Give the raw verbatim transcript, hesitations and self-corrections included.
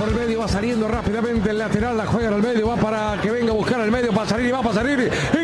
por el medio, va saliendo rápidamente el lateral, la juega en el medio, va para que venga a buscar el medio, para salir y va para salir.